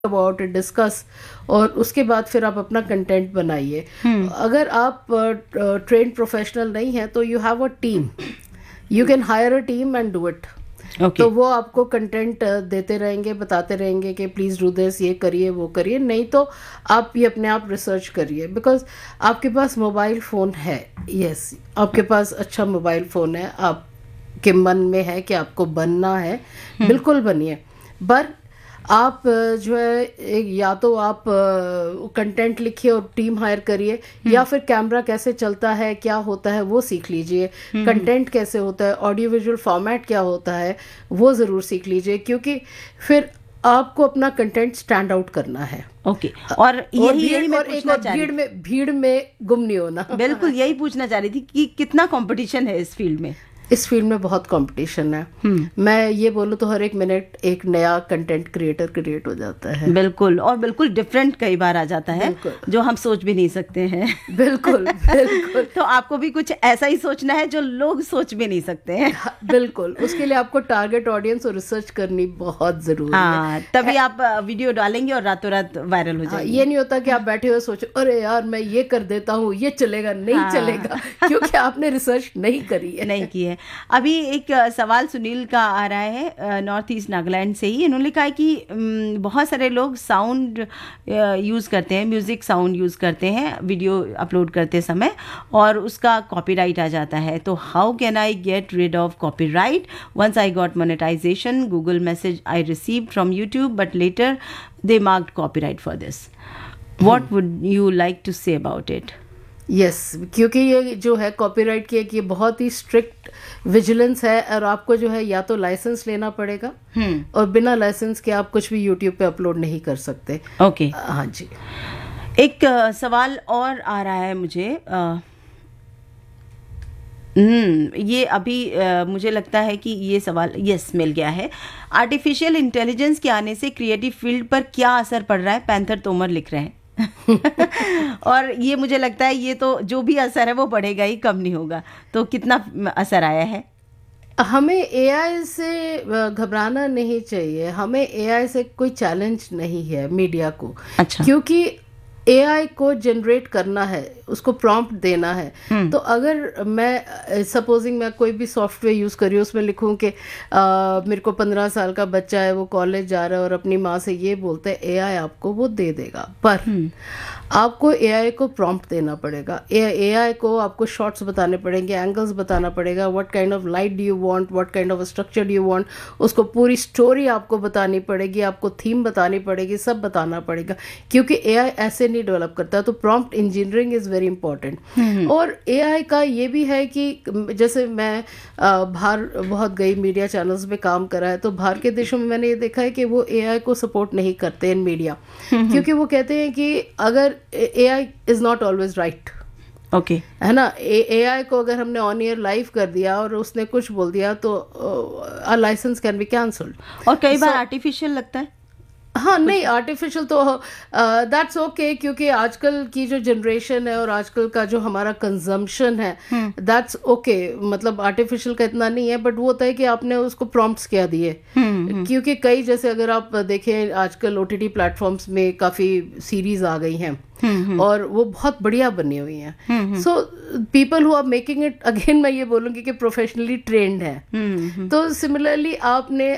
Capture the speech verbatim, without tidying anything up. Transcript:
About it, discuss, और उसके बाद फिर आप अपना कंटेंट बनाइए। अगर आप ट्रेंड प्रोफेशनल नहीं है तो you have a team, you can hire a team and do it. Okay. तो वो आपको कंटेंट देते रहेंगे, बताते रहेंगे कि प्लीज़ डू दिस, ये करिए वो करिए। नहीं तो आप ये अपने आप रिसर्च करिए, बिकॉज आपके पास मोबाइल फ़ोन है। यस, आपके पास अच्छा मोबाइल फ़ोन है, आपके मन में है कि आपको बनना है, बिल्कुल बनिए। पर आप जो है एक, या तो आप कंटेंट लिखिए और टीम हायर करिए, या फिर कैमरा कैसे चलता है, क्या होता है वो सीख लीजिए। कंटेंट कैसे होता है, ऑडियो विजुअल फॉर्मेट क्या होता है वो ज़रूर सीख लीजिए, क्योंकि फिर आपको अपना कंटेंट स्टैंड आउट करना है। Okay okay. और यही और यही मैं और एक पूछना और चाह रही भीड़ में भीड़ में गुम नहीं होना। बिल्कुल यही पूछना चाह रही थी कि कितना कंपटीशन है इस फील्ड में। इस फील्ड में बहुत कंपटीशन है। मैं ये बोलूँ तो हर एक मिनट एक नया कंटेंट क्रिएटर क्रिएट हो जाता है। बिल्कुल, और बिल्कुल डिफरेंट कई बार आ जाता है जो हम सोच भी नहीं सकते हैं। बिल्कुल बिल्कुल। तो आपको भी कुछ ऐसा ही सोचना है जो लोग सोच भी नहीं सकते हैं। बिल्कुल, उसके लिए आपको टारगेट ऑडियंस और रिसर्च करनी बहुत जरूरी हाँ, है। तभी आप वीडियो डालेंगे और रातों रात वायरल हो जाएगी। ये नहीं होता कि आप बैठे हुए सोचो अरे यार मैं ये कर देता हूँ, ये चलेगा, नहीं हाँ। चलेगा, क्योंकि आपने रिसर्च नहीं करी है। नहीं की है। अभी एक सवाल सुनील का आ रहा है नॉर्थ ईस्ट नागालैंड से ही। इन्होंने कहा है कि बहुत सारे लोग साउंड यूज़ करते हैं, म्यूज़िक साउंड यूज़ करते हैं वीडियो अपलोड करते समय, और उसका कॉपीराइट आ जाता है। तो how can I get rid of copyright? Once I got monetization, Google message I receive from YouTube, but later they marked copyright for this. What would you like to say about it? Yes yes, क्योंकि ये जो है copyright की एक ये बहुत ही strict vigilance है, और आपको जो है या तो लाइसेंस लेना पड़ेगा, और बिना लाइसेंस के आप कुछ भी यूट्यूब पे अपलोड नहीं कर सकते। Okay okay. हाँ जी। एक uh, सवाल और आ रहा है मुझे। uh, हम्म ये अभी uh, मुझे लगता है कि ये सवाल यस मिल गया है। आर्टिफिशियल इंटेलिजेंस के आने से क्रिएटिव फील्ड पर क्या असर पड़ रहा है? पैंथर तोमर लिख रहे हैं। और ये मुझे लगता है ये तो जो भी असर है वो बढ़ेगा ही, कम नहीं होगा। तो कितना असर आया है? हमें एआई से घबराना नहीं चाहिए, हमें एआई से कोई चैलेंज नहीं है मीडिया को। अच्छा। क्योंकि एआई को जनरेट करना है, उसको प्रॉम्प्ट देना है। तो अगर मैं सपोजिंग मैं कोई भी सॉफ्टवेयर यूज़ कर रही हूँ, उसमें लिखूँ कि मेरे को पंद्रह साल का बच्चा है, वो कॉलेज जा रहा है और अपनी माँ से ये बोलता है, एआई आपको वो दे देगा। पर आपको एआई को प्रॉम्प्ट देना पड़ेगा, एआई को आपको शॉट्स बताने पड़ेंगे, एंगल्स बताना पड़ेगा, what kind of light do you want, what kind of structure do you want, उसको पूरी स्टोरी आपको बतानी पड़ेगी, आपको थीम बतानी पड़ेगी, सब बताना पड़ेगा, क्योंकि एआई ऐसे नहीं डेवलप करता। तो prompt engineering is very important. और एआई का ये भी है कि जैसे मैं बाहर बहुत गई, मीडिया चैनल्स में काम करा है, तो बाहर के देशों में मैंने ये देखा है कि वो एआई को सपोर्ट नहीं करते इन मीडिया, क्योंकि वो कहते हैं कि अगर AI is not always right. Okay, है ना, एआई को अगर हमने ऑन ईयर लाइव कर दिया और उसने कुछ बोल दिया तो अ लाइसेंस कैन बी कैंसल्ड। और कई बार आर्टिफिशियल लगता है। हाँ, नहीं आर्टिफिशियल तो दैट्स uh, ओके okay, क्योंकि आजकल की जो जनरेशन है और आजकल का जो हमारा कंजम्पशन है दैट्स ओके okay, मतलब आर्टिफिशियल का इतना नहीं है, बट वो होता है कि आपने उसको प्रॉम्प्ट्स क्या दिए। क्योंकि कई जैसे अगर आप देखें आजकल ओटीटी प्लेटफॉर्म्स में काफ़ी सीरीज आ गई हैं और वो बहुत बढ़िया बनी हुई हैं। So people who are making it, again मैं ये बोलूँगी कि प्रोफेशनली ट्रेंड है। तो सिमिलरली आपने